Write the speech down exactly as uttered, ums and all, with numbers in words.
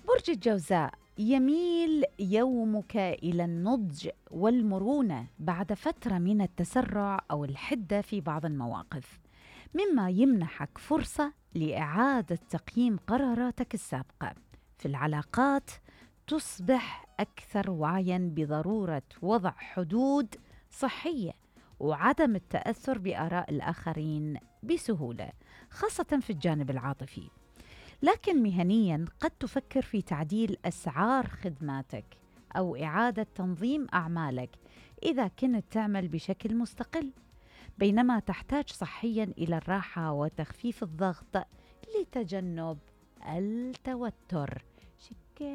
برج الجوزاء، يميل يومك إلى النضج والمرونة بعد فترة من التسرع أو الحدة في بعض المواقف، مما يمنحك فرصة لإعادة تقييم قراراتك السابقة. في العلاقات تصبح أكثر وعياً بضرورة وضع حدود صحية وعدم التأثر بآراء الآخرين بسهولة، خاصة في الجانب العاطفي. لكن مهنياً قد تفكر في تعديل أسعار خدماتك أو إعادة تنظيم أعمالك إذا كنت تعمل بشكل مستقل، بينما تحتاج صحياً إلى الراحة وتخفيف الضغط لتجنب التوتر.